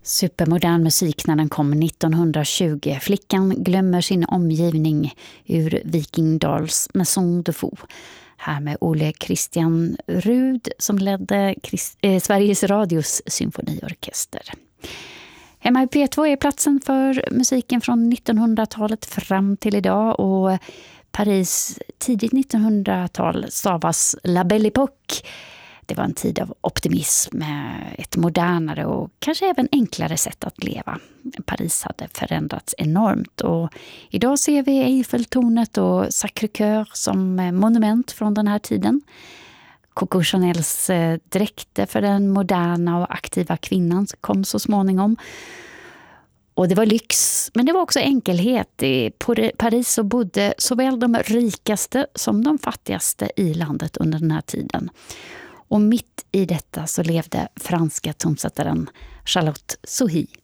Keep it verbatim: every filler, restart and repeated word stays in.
Supermodern musik när den kom nittonhundratjugo. Flickan glömmer sin omgivning ur Viking Dahls Maison de Fou. Här med Ole Christian Rud som ledde Christ- eh, Sveriges Radios symfoniorkester. Hemma i P två är platsen för musiken från nittonhundratalet fram till idag, och Paris tidigt nittonhundratal stavas La Belle Époque. Det var en tid av optimism, ett modernare och kanske även enklare sätt att leva. Paris hade förändrats enormt, och idag ser vi Eiffeltornet och Sacré-Cœur som monument från den här tiden. Coco Chanels dräkter för den moderna och aktiva kvinnan kom så småningom. Och det var lyx, men det var också enkelhet. I Paris så bodde såväl de rikaste som de fattigaste i landet under den här tiden. Och mitt i detta så levde franska tonsättaren Charlotte Sohi.